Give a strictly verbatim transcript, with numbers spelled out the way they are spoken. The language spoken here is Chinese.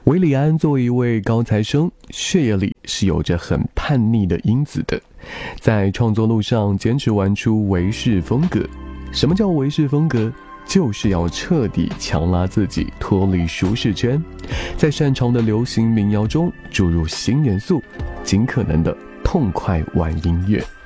韦礼安作为一位高材生，血液里是有着很叛逆的因子的，在创作路上坚持玩出韦氏风格。什么叫韦氏风格？就是要彻底强拉自己脱离舒适圈，在擅长的流行民谣中注入新元素，尽可能的痛快玩音乐。